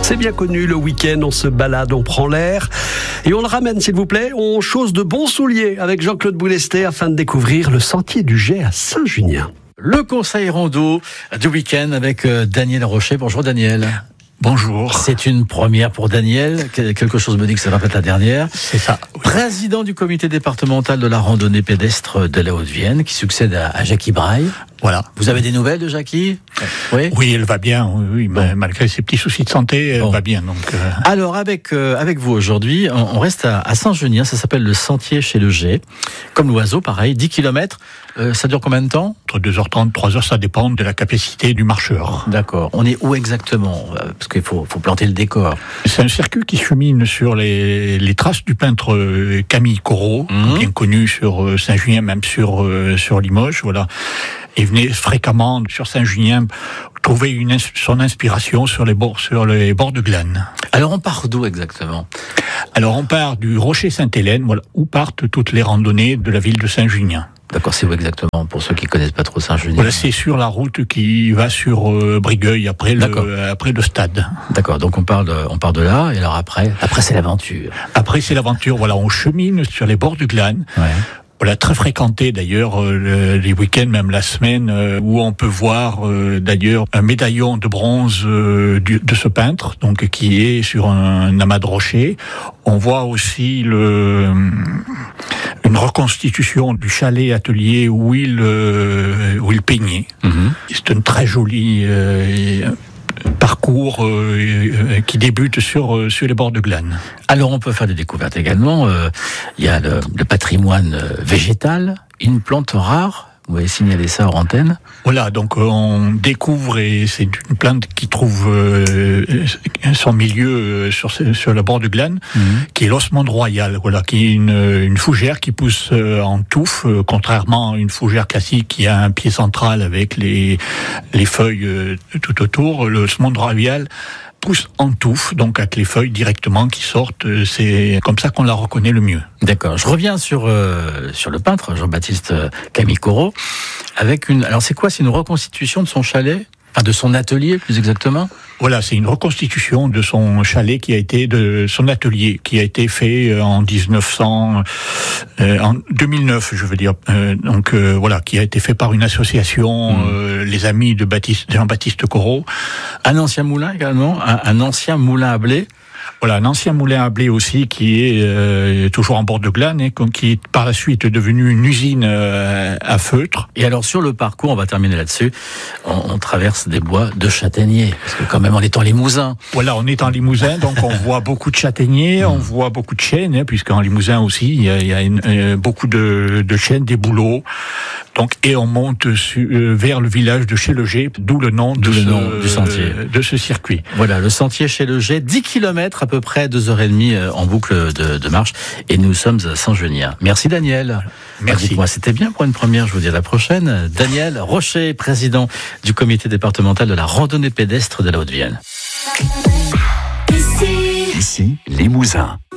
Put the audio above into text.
C'est bien connu, le week-end, on se balade, on prend l'air et on le ramène, s'il vous plaît. On chausse de bons souliers avec Jean-Claude Boulesté afin de découvrir le sentier du Jet à Saint-Junien. Le conseil rando du week-end avec Daniel Rocher. Bonjour Daniel. Bonjour. C'est une première pour Daniel. Quelque chose me dit que ça va pas être la dernière. C'est ça. Oui. Président du comité départemental de la randonnée pédestre de la Haute-Vienne, qui succède à Jackie Braille. Voilà. Vous avez des nouvelles de Jackie ? Oui, elle va bien. Oui, Bon. malgré ses petits soucis de santé, elle va bien. Donc, Alors, avec vous aujourd'hui, on reste à Saint-Junien. Ça s'appelle le sentier chez le Jet. Comme l'oiseau, pareil, 10 km. Ça dure combien de temps ? entre 2h30 3h, ça dépend de la capacité du marcheur. D'accord. On est où exactement ? Parce qu'il faut planter le décor. C'est un circuit qui chemine sur les traces du peintre Camille Corot, bien connu sur Saint-Junien, même sur Limoges. Voilà. Il venait fréquemment sur Saint-Junien trouver son inspiration sur les bords de Glane. Alors, on part d'où exactement ? Alors, on part du Rocher Sainte-Hélène, voilà, où partent toutes les randonnées de la ville de Saint-Junien. D'accord, c'est où exactement, pour ceux qui connaissent pas trop Saint-Junien ? Voilà, c'est sur la route qui va sur Brigueuil, après le stade. D'accord, donc on part de là, et alors après c'est l'aventure. Après, c'est l'aventure, voilà, on chemine sur les bords du Glane. Ouais. Voilà, très fréquenté d'ailleurs les week-ends, même la semaine, où on peut voir d'ailleurs un médaillon de bronze de ce peintre, donc qui est sur un amas de rochers. On voit aussi une reconstitution du chalet atelier où il peignait. C'est un très joli parcours qui débute sur les bords de Glane. Alors on peut faire des découvertes également. Il y a le patrimoine végétal, une plante rare. Vous avez signalé ça hors antenne. Voilà, donc on découvre, et c'est une plante qui trouve son milieu sur le bord de Glane, qui est l'osmande royale, voilà, qui est une fougère qui pousse en touffe, contrairement à une fougère classique qui a un pied central avec les feuilles tout autour. L'osmande royale pousse en touffe, donc avec les feuilles directement qui sortent. C'est comme ça qu'on la reconnaît le mieux. D'accord. Je reviens sur le peintre Jean-Baptiste Camille Corot avec alors c'est quoi ? C'est une reconstitution de son chalet, enfin de son atelier plus exactement. Voilà, c'est une reconstitution de son chalet de son atelier qui a été fait en 2009, je veux dire. Voilà, qui a été fait par une association, les amis de Jean-Baptiste Corot. Un ancien moulin également, un ancien moulin à blé. Voilà, un ancien moulin à blé aussi qui est toujours en bord de Glane, qui est par la suite devenu une usine à feutre. Et alors sur le parcours, on va terminer là-dessus, on traverse des bois de châtaigniers, parce que quand même on est en Limousin. Voilà, on est en Limousin, donc on voit beaucoup de châtaigniers, on voit beaucoup de chênes, puisqu'en Limousin aussi il y a beaucoup de chênes, des bouleaux. Donc, et on monte vers le village de chez le Jet, d'où le nom du sentier, de ce circuit. Voilà, le sentier chez le Jet, 10 km à peu près, 2h30 en boucle de marche, et nous sommes à Saint-Junien. Merci Daniel. Merci. Dites-moi, c'était bien pour une première, je vous dis à la prochaine. Daniel Rocher, président du comité départemental de la randonnée pédestre de la Haute-Vienne. Ici, Limousin.